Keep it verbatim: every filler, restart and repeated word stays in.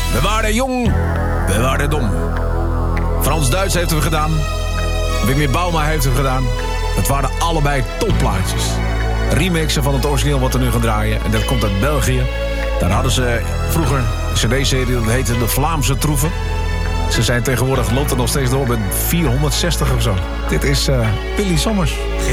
We waren jong, we waren dom. Frans Duits heeft hem gedaan. Wim Bauma heeft hem gedaan. Het waren allebei topplaatjes. Remixen van het origineel wat er nu gaan draaien. En dat komt uit België. Daar hadden ze vroeger een cd-serie, dat heette de Vlaamse Troeven. Ze zijn tegenwoordig loopt er nog steeds door met vierhonderdzestig of zo. Dit is uh, Willy Sommers.